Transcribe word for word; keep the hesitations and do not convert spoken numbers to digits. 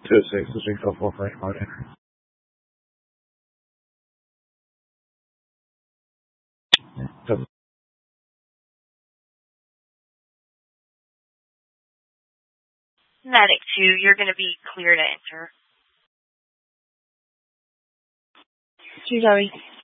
two oh six, this is four for remote enter. So, Medic two, you're going to be clear to enter. Two, Zoe.